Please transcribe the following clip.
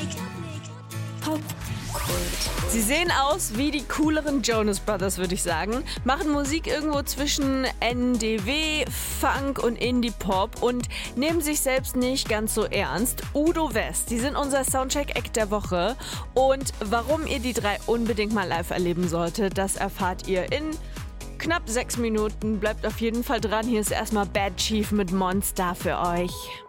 Sie sehen aus wie die cooleren Jonas Brothers, würde ich sagen. Machen Musik irgendwo zwischen NDW, Funk und Indie-Pop und nehmen sich selbst nicht ganz so ernst. Udo West, die sind unser Soundcheck-Act der Woche. Und warum ihr die drei unbedingt mal live erleben solltet, das erfahrt ihr in knapp 6 Minuten. Bleibt auf jeden Fall dran. Hier ist erstmal Bad Chief mit Monster für euch.